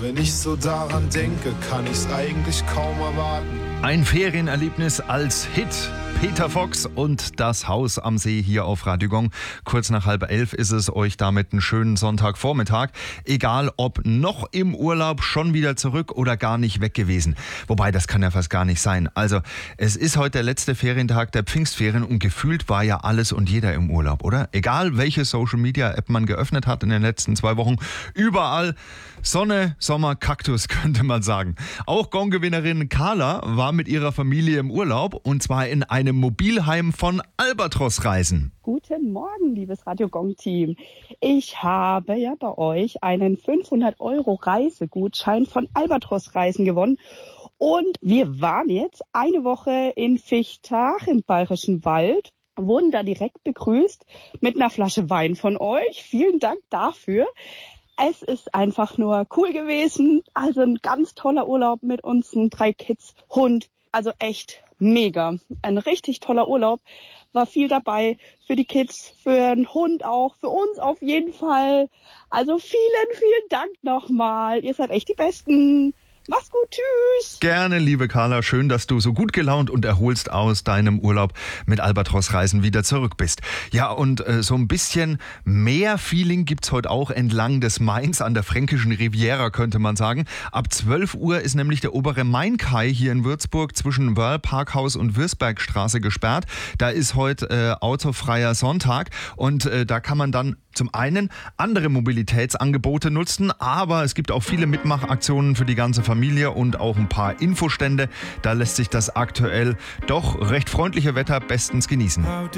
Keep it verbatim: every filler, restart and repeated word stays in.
Wenn ich so daran denke, kann ich's eigentlich kaum erwarten. Ein Ferienerlebnis als Hit. Peter Fox und das Haus am See hier auf Radio Gong. Kurz nach halb elf ist es euch damit einen schönen Sonntagvormittag. Egal ob noch im Urlaub, schon wieder zurück oder gar nicht weg gewesen. Wobei, das kann ja fast gar nicht sein. Also, es ist heute der letzte Ferientag der Pfingstferien und gefühlt war ja alles und jeder im Urlaub, oder? Egal, welche Social-Media-App man geöffnet hat in den letzten zwei Wochen. Überall Sonne, Sommer, Kaktus, könnte man sagen. Auch Gong-Gewinnerin Carla war mit ihrer Familie im Urlaub und zwar in einem Mobilheim von Albatros Reisen. Guten Morgen, liebes Radio Gong Team. Ich habe ja bei euch einen fünfhundert Euro Reisegutschein von Albatros Reisen gewonnen. Und wir waren jetzt eine Woche in Fichtach im Bayerischen Wald, wurden da direkt begrüßt mit einer Flasche Wein von euch. Vielen Dank dafür. Es ist einfach nur cool gewesen. Also ein ganz toller Urlaub mit unseren drei Kids, Hund. Also echt mega. Ein richtig toller Urlaub. War viel dabei für die Kids, für den Hund auch, für uns auf jeden Fall. Also vielen, vielen Dank nochmal. Ihr seid echt die Besten. Mach's gut, tschüss. Gerne, liebe Carla, schön, dass du so gut gelaunt und erholst aus deinem Urlaub mit Albatros Reisen wieder zurück bist. Ja, und äh, so ein bisschen mehr Feeling gibt's heute auch entlang des Mains an der fränkischen Riviera, könnte man sagen. Ab zwölf Uhr ist nämlich der obere Mainkai hier in Würzburg zwischen Wörl Parkhaus und Würzbergstraße gesperrt. Da ist heute äh, autofreier Sonntag und äh, da kann man dann zum einen andere Mobilitätsangebote nutzen, aber es gibt auch viele Mitmachaktionen für die ganze Familie und auch ein paar Infostände. Da lässt sich das aktuell doch recht freundliche Wetter bestens genießen.